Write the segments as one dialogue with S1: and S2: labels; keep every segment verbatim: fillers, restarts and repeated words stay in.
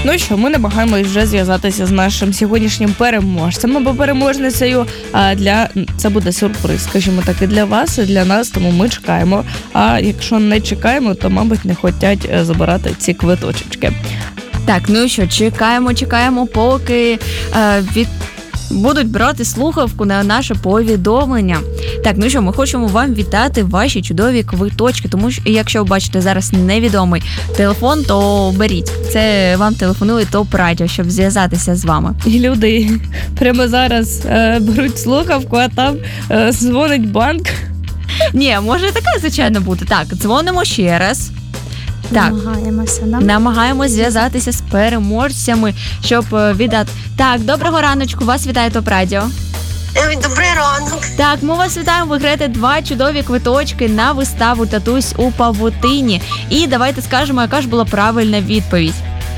S1: Ну що, ми намагаємось вже зв'язатися з нашим сьогоднішнім переможцем або переможницею. А для це буде сюрприз, скажімо так, і для вас, і для нас, тому ми чекаємо. А якщо не чекаємо, то, мабуть, не хочуть забирати ці квиточечки.
S2: Так, ну що, чекаємо, чекаємо, поки е, від... будуть брати слухавку на наше повідомлення. Так, ну що, ми хочемо вам вітати ваші чудові квиточки, тому що, якщо ви бачите зараз невідомий телефон, то беріть. Це вам телефонує топ-радіо, щоб зв'язатися з вами.
S1: І люди прямо зараз е, беруть слухавку, а там е, дзвонить банк.
S2: Ні, може таке, звичайно, бути. Так, дзвонимо ще раз. Так,
S3: намагаємося, да?
S2: намагаємось зв'язатися з переможцями, щоб віддати. Так, доброго раночку, вас вітає топ-радіо.
S4: Добрий ранок.
S2: Так, ми вас вітаємо, ви граєте два чудові квиточки на виставу «Татусь у павутині». І давайте скажемо, яка ж була правильна відповідь.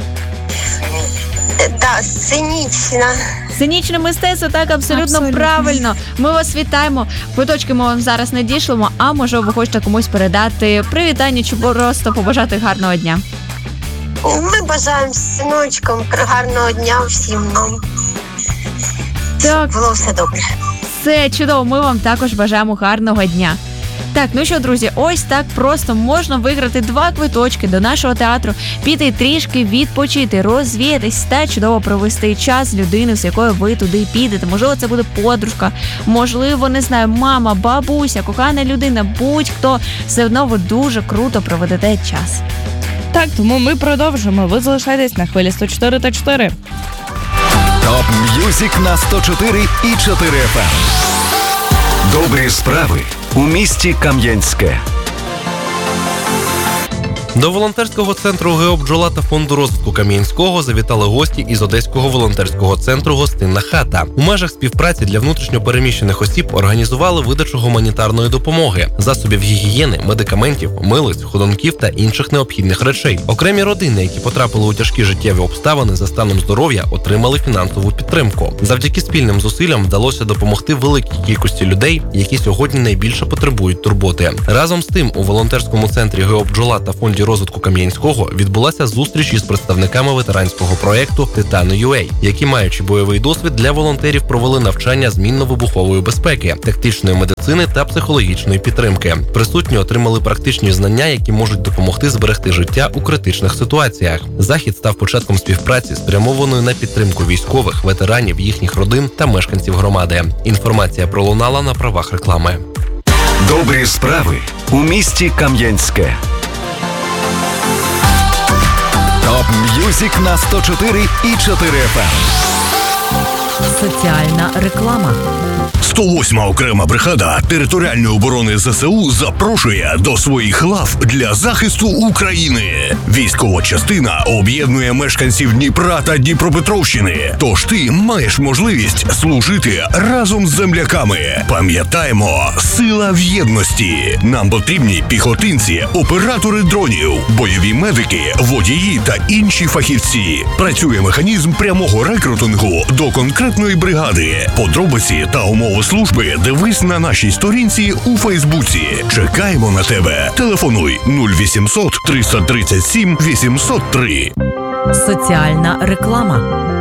S4: Так, сценічна.
S2: Сценічне мистецтво, так, абсолютно,
S3: Абсолютно
S2: правильно. Ми вас вітаємо. Квиточки ми вам зараз надішлемо, а може ви хочете комусь передати привітання чи просто побажати гарного дня.
S4: Ми бажаємо з синочком гарного дня всім нам.
S2: Так.
S4: Було все добре.
S2: Все чудово, ми вам також бажаємо гарного дня. Так, ну що, друзі, ось так просто можна виграти два квиточки до нашого театру, піти трішки відпочити, розвіятись та чудово провести час з людиною, з якою ви туди підете. Можливо, це буде подружка, можливо, не знаю, мама, бабуся, кохана людина, будь-хто. Все одно ви дуже круто проведете час.
S1: Так, тому ми продовжимо. Ви залишайтесь на хвилі сто чотири та чотири.
S5: Топ М'юзик на сто чотири і чотири еф ем. Добрі справи у місті Кам'янське.
S6: До волонтерського центру ГО «Бджола» та фонду розвитку Кам'янського завітали гості із Одеського волонтерського центру «Гостинна хата». У межах співпраці для внутрішньопереміщених осіб організували видачу гуманітарної допомоги, засобів гігієни, медикаментів, милиць, ходунків та інших необхідних речей. Окремі родини, які потрапили у тяжкі життєві обставини за станом здоров'я, отримали фінансову підтримку. Завдяки спільним зусиллям вдалося допомогти великій кількості людей, які сьогодні найбільше потребують турботи. Разом з тим, у волонтерському центрі ГО «Бджола» та фонді розвитку Кам'янського відбулася зустріч із представниками ветеранського проєкту «Титан.ю ей», які, маючи бойовий досвід, для волонтерів провели навчання змінно-вибухової безпеки, тактичної медицини та психологічної підтримки. Присутні отримали практичні знання, які можуть допомогти зберегти життя у критичних ситуаціях. Захід став початком співпраці, спрямованої на підтримку військових, ветеранів, їхніх родин та мешканців громади. Інформація пролунала на правах реклами.
S5: Добрі справи у місті Кам'янське. Топ М'юзик на сто чотири і чотири еф ем.
S2: Соціальна реклама.
S7: сто восьма окрема бригада територіальної оборони зе се у запрошує до своїх лав для захисту України. Військова частина об'єднує мешканців Дніпра та Дніпропетровщини. Тож ти маєш можливість служити разом з земляками. Пам'ятаємо, сила в єдності. Нам потрібні піхотинці, оператори дронів, бойові медики, водії та інші фахівці. Працює механізм прямого рекрутингу до конкретної бригади. Подробиці та умови служби дивись на нашій сторінці у Фейсбуці. Чекаємо на тебе. Телефонуй нуль вісімсот триста тридцять сім вісімсот три.
S2: Соціальна реклама.